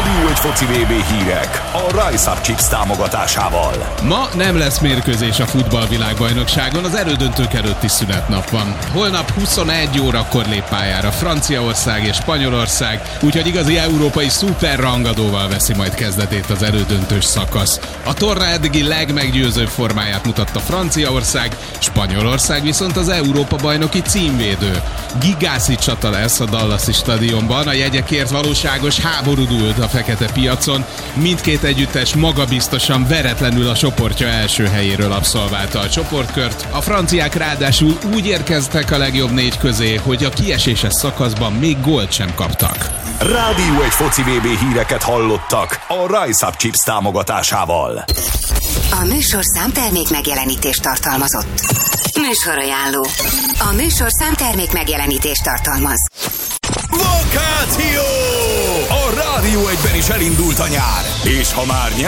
Rádió egy foci VB hírek a Rise Up Chips támogatásával. Ma nem lesz mérkőzés a futballvilágbajnokságon, az elődöntők előtti szünetnap van. Holnap 21 órakor lép pályára Franciaország és Spanyolország, úgyhogy igazi európai szuperrangadóval veszi majd kezdetét az elődöntős szakasz. A torna eddigi legmeggyőzőbb formáját mutatta Franciaország, Spanyolország viszont az Európa-bajnoki címvédő. Gigászi csata lesz a Dallasi stadionban, a jegyekért valóságos háború dúlt a fekete piacon. Mindkét együttes magabiztosan, veretlenül a csoportja első helyéről abszolválta a csoportkört. A franciák ráadásul úgy érkeztek a legjobb 4 közé, hogy a kieséses szakaszban még gólt sem kaptak. Rádió egy foci VB híreket hallottak a Rise Up Chips támogatásával. A műsorszám termék megjelenítést tartalmazott. Műsorajánló. A műsorszám termék megjelenítést tartalmaz. Vakáció! A Rádió egyben is elindult a nyár. És ha már nyár